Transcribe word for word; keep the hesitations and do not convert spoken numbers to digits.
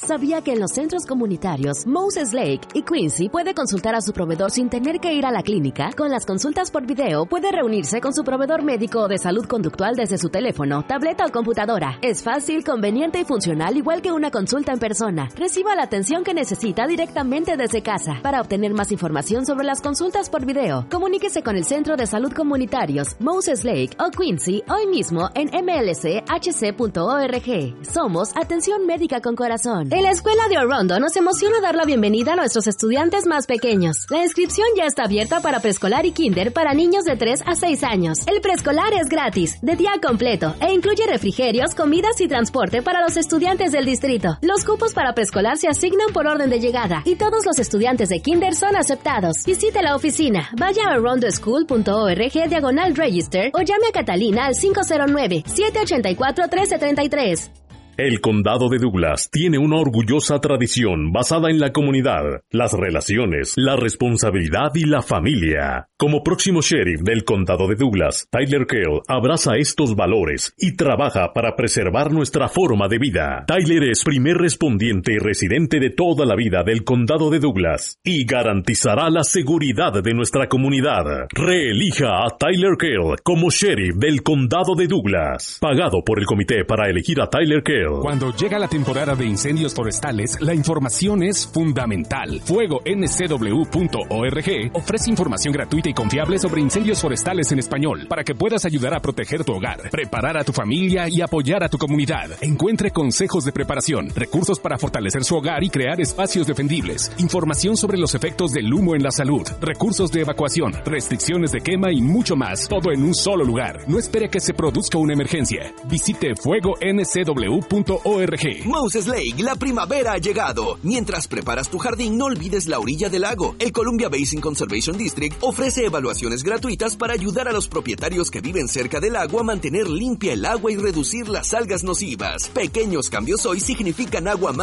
¿Sabía que en los centros comunitarios Moses Lake y Quincy puede consultar a su proveedor sin tener que ir a la clínica? Con las consultas por video puede reunirse con su proveedor médico o de salud conductual desde su teléfono, tableta o computadora. Es fácil, conveniente y funcional igual que una consulta en persona. Reciba la atención que necesita directamente desde casa. Para obtener más información sobre las consultas por video, comuníquese con el Centro de Salud Comunitarios Moses Lake o Quincy hoy mismo en m l c h c punto org. Somos Atención Médica con Corazón. En la Escuela de Orondo nos emociona dar la bienvenida a nuestros estudiantes más pequeños. La inscripción ya está abierta para preescolar y kinder para niños de tres a seis años. El preescolar es gratis, de día completo, e incluye refrigerios, comidas y transporte para los estudiantes del distrito. Los cupos para preescolar se asignan por orden de llegada y todos los estudiantes de kinder son aceptados. Visite la oficina, vaya a orondoschool punto org diagonal register o llame a Catalina al cinco cero nueve, siete ocho cuatro, uno tres tres tres. El Condado de Douglas tiene una orgullosa tradición basada en la comunidad, las relaciones, la responsabilidad y la familia. Como próximo sheriff del Condado de Douglas, Tyler Kell abraza estos valores y trabaja para preservar nuestra forma de vida. Tyler es primer respondiente y residente de toda la vida del Condado de Douglas y garantizará la seguridad de nuestra comunidad. Reelija a Tyler Kell como sheriff del Condado de Douglas. Pagado por el comité para elegir a Tyler Kell. Cuando llega la temporada de incendios forestales, la información es fundamental. Fuego N C W punto org ofrece información gratuita y confiable sobre incendios forestales en español para que puedas ayudar a proteger tu hogar, preparar a tu familia y apoyar a tu comunidad. Encuentre consejos de preparación, recursos para fortalecer su hogar y crear espacios defendibles, información sobre los efectos del humo en la salud, recursos de evacuación, restricciones de quema y mucho más, todo en un solo lugar. No espere que se produzca una emergencia. Visite fuego N C W punto org. Moses Lake, la primavera ha llegado. Mientras preparas tu jardín, no olvides la orilla del lago. El Columbia Basin Conservation District ofrece evaluaciones gratuitas para ayudar a los propietarios que viven cerca del agua a mantener limpia el agua y reducir las algas nocivas. Pequeños cambios hoy significan agua más